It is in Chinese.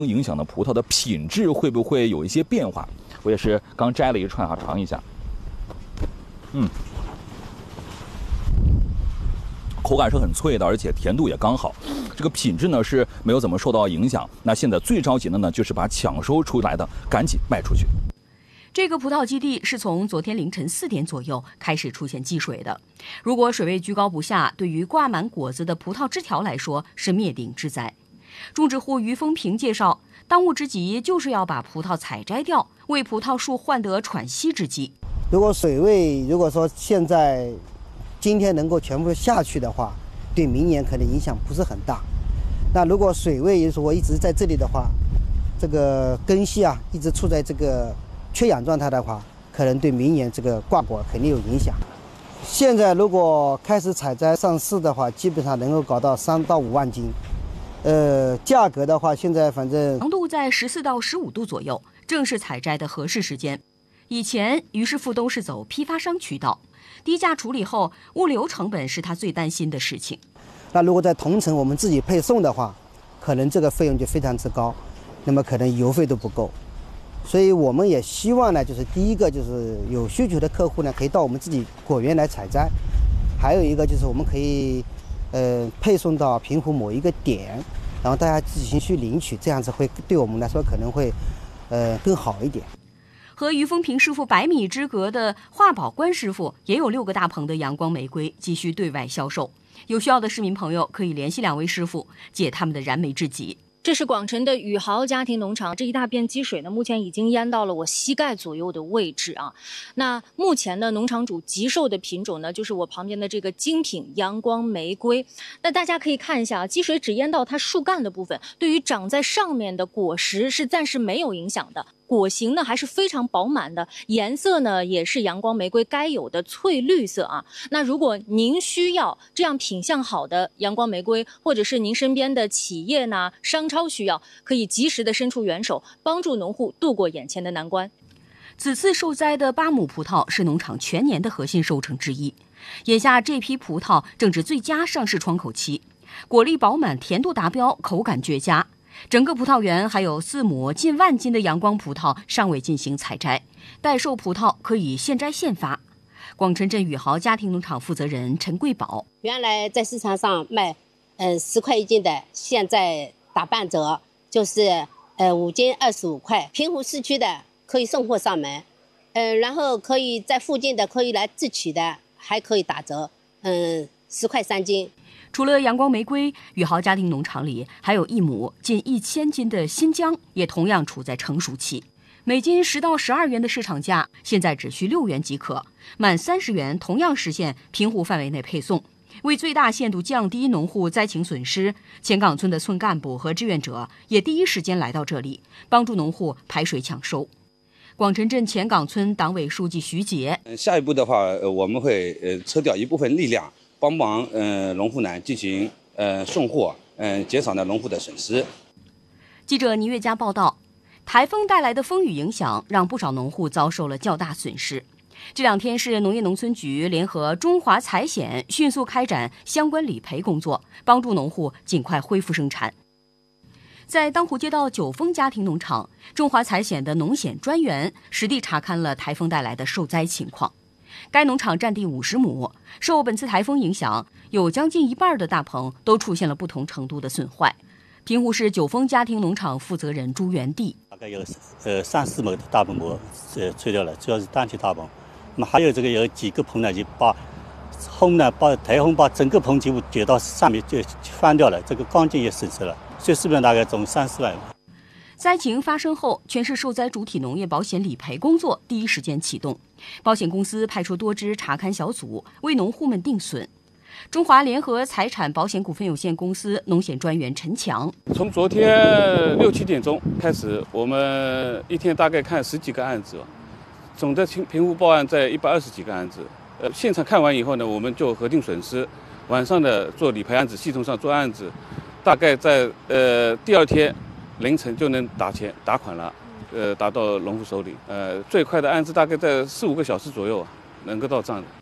影响的葡萄的品质会不会有一些变化？我也是刚摘了一串尝一下。口感是很脆的，而且甜度也刚好。这个品质呢是没有怎么受到影响。那现在最着急的呢，就是把抢收出来的赶紧卖出去。 这个葡萄基地是从昨天凌晨4点左右开始出现积水的。如果水位居高不下，对于挂满果子的葡萄枝条来说是灭顶之灾。种植户于风平介绍，当务之急就是要把葡萄采摘掉，为葡萄树换得喘息之机。 如果水位说现在今天能够全部下去的话，对明年可能影响不是很大。那如果水位我一直在这里的话，这个根系一直处在这个缺氧状态的话，可能对明年这个挂果肯定有影响。现在如果开始采摘上市的话，基本上能够搞到3到5万斤。价格的话，现在反正糖度在14到15度左右，正是采摘的合适时间。以前于师傅都是走批发商渠道，低价处理后，物流成本是他最担心的事情。 那如果在同城我们自己配送的话，可能这个费用就非常之高，那么可能邮费都不够。所以我们也希望呢，就是第一个就是有需求的客户呢，可以到我们自己果园来采摘；还有一个就是我们可以配送到平湖某一个点，然后大家自行去领取，这样子会对我们来说可能会更好一点。 和于风平师傅100米之隔的华宝关师傅也有6个大棚的阳光玫瑰急需对外销售，有需要的市民朋友可以联系2位师傅，解他们的燃眉之急。 这是广城的宇豪家庭农场，这一大片积水呢，目前已经淹到了我膝盖左右的位置啊。那目前呢，农场主急售的品种呢，就是我旁边的这个精品阳光玫瑰。那大家可以看一下，积水只淹到它树干的部分，对于长在上面的果实是暂时没有影响的。果形呢还是非常饱满的，颜色呢也是阳光玫瑰该有的翠绿色啊。那如果您需要这样品相好的阳光玫瑰，或者是您身边的企业呢、商超需要，可以及时的伸出援手，帮助农户度过眼前的难关。 此次受灾的巴姆葡萄是农场全年的核心收成之一，眼下这批葡萄正值最佳上市窗口期，果粒饱满，甜度达标，口感绝佳。整个葡萄园还有4亩近万斤的阳光葡萄尚未进行采摘，待售葡萄可以现摘现发。广城镇宇豪家庭农场负责人陈贵宝： 原来在市场上卖10块1斤的，现在打半折，就是5斤25块。平湖市区的可以送货上门，然后可以在附近的可以来自取的，还可以打折，10块3斤。 除了阳光玫瑰，宇豪家庭农场里还有1亩近1000斤的新疆，也同样处在成熟期。每斤10到12元的市场价，现在只需6元即可，满30元同样实现平湖范围内配送。为最大限度降低农户灾情损失，前岗村的村干部和志愿者也第一时间来到这里，帮助农户排水抢收。广城镇前岗村党委书记徐杰： 下一步的话，我们会抽调一部分力量，帮忙农户呢进行送货，减少了农户的损失。 记者倪月佳报道，台风带来的风雨影响让不少农户遭受了较大损失。这2天是农业农村局联合中华财险迅速开展相关理赔工作，帮助农户尽快恢复生产。在当湖街道九峰家庭农场，中华财险的农险专员实地查勘了台风带来的受灾情况。该农场占地50亩，受本次台风影响，有将近1半的大棚都出现了不同程度的损坏。平湖市九峰家庭农场负责人朱元娣： 大概有3、4亩的大棚膜吹掉了，主要是单体大棚。那么还有有几个棚呢，就把台风把整个棚几乎卷到上面就翻掉了，这个钢筋也损失了，所以基本上大概总3-4万。 灾情发生后，全市受灾主体农业保险理赔工作第一时间启动，保险公司派出多支查勘小组为农户们定损。中华联合财产保险股份有限公司农险专员陈强： 从昨天6、7点钟开始，我们一天大概看10几个案子，总的平湖报案在120几个案子。现场看完以后呢，我们就核定损失，晚上的做理赔案子，系统上做案子，大概在第2天凌晨就能打款了，打到农户手里。最快的案子大概在4、5个小时左右能够到账的。